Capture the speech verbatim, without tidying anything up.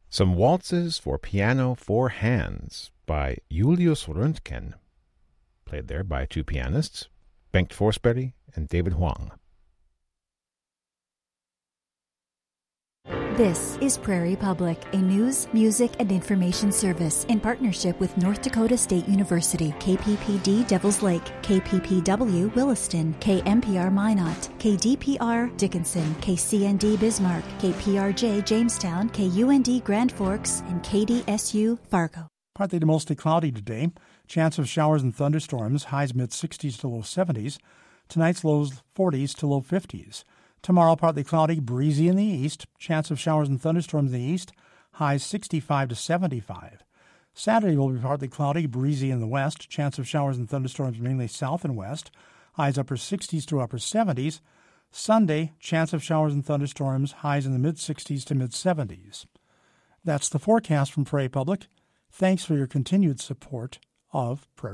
Some Waltzes for Piano Four Hands by Julius Röntgen, played there by two pianists, Bengt Forsberg and David Huang. This is Prairie Public, a news, music, and information service in partnership with North Dakota State University, K P P D Devils Lake, K P P W Williston, K M P R Minot, K D P R Dickinson, K C N D Bismarck, K P R J Jamestown, K U N D Grand Forks, and K D S U Fargo. Partly to mostly cloudy today. Chance of showers and thunderstorms, highs mid-sixties to low seventies. Tonight's lows forties to low fifties. Tomorrow, partly cloudy, breezy in the east. Chance of showers and thunderstorms in the east. Highs sixty-five to seventy-five. Saturday will be partly cloudy, breezy in the west. Chance of showers and thunderstorms mainly south and west. Highs upper sixties to upper seventies. Sunday, chance of showers and thunderstorms. Highs in the mid-sixties to mid-seventies. That's the forecast from Prairie Public. Thanks for your continued support of Prairie